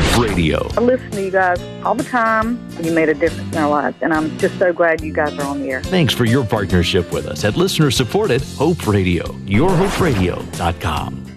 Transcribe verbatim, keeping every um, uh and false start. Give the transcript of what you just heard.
Hope Radio. I listen to you guys all the time. You made a difference in our lives, and I'm just so glad you guys are on the air. Thanks for your partnership with us at listener-supported Hope Radio. your hope radio dot com.